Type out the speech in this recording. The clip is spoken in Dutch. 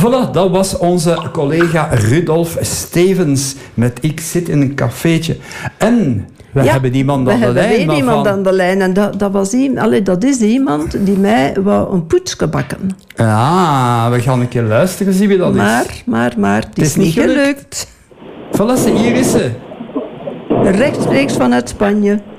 Voilà, dat was onze collega Rudolf Stevens met Ik zit in een cafeetje. En we hebben iemand aan de lijn. We hebben weer iemand aan de lijn. En dat is iemand die mij wou een poetsje bakken. Ah, we gaan een keer luisteren, zien wie dat is. Maar, het is niet gelukt. Voilà, hier is ze. Rechtstreeks vanuit Spanje.